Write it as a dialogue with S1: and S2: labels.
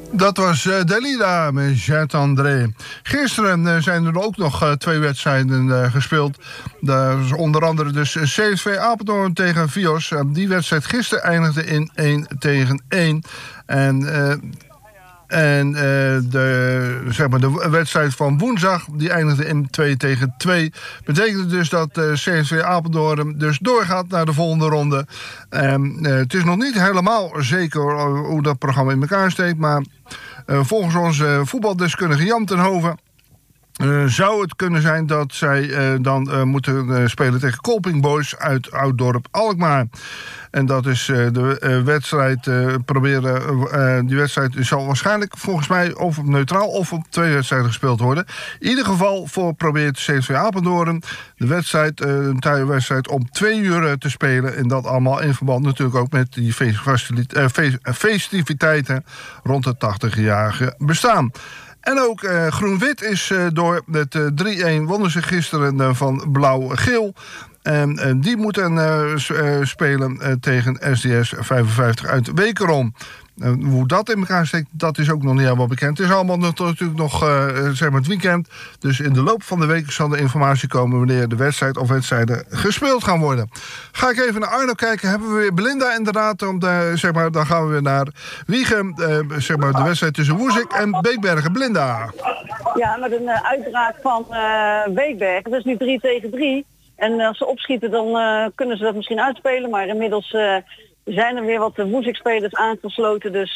S1: Dat was Dalida met Jet André. Gisteren zijn er ook nog 2 wedstrijden gespeeld. Dat is onder andere dus CSV Apeldoorn tegen Vios. Die wedstrijd gisteren eindigde in 1-1. En de wedstrijd van woensdag die eindigde in 2-2. Betekent dus dat CSV Apeldoorn dus doorgaat naar de volgende ronde. Het is nog niet helemaal zeker hoe dat programma in elkaar steekt. Maar volgens onze voetbaldeskundige Jan ten Hoven zou het kunnen zijn dat zij dan moeten spelen tegen Kolping Boys uit Ouddorp Alkmaar. En dat is de wedstrijd die wedstrijd zal waarschijnlijk volgens mij of op neutraal of op 2 wedstrijden gespeeld worden. In ieder geval probeert CSV Apeldoorn de wedstrijd, een thuiswedstrijd om 2 uur te spelen. En dat allemaal in verband natuurlijk ook met die festiviteiten rond het 80-jarige bestaan. En ook Groen-Wit is door met 3-1 wonnen ze gisteren van Blauw-Geel. En die moeten spelen tegen SDS 55 uit Wekerom. Hoe dat in elkaar steekt, dat is ook nog niet helemaal bekend. Het is allemaal natuurlijk nog het weekend. Dus in de loop van de week zal de informatie komen wanneer de wedstrijd of wedstrijden gespeeld gaan worden. Ga ik even naar Arno kijken. Hebben we weer Belinda inderdaad. Dan gaan we weer naar Wiegen. De wedstrijd tussen Woezik en Beekbergen. Belinda.
S2: Ja, met een uitbraak van Beekbergen. Dat is nu 3 tegen 3. En als ze opschieten dan kunnen ze dat misschien uitspelen. Maar inmiddels zijn er weer wat Woezik-spelers aangesloten. Dus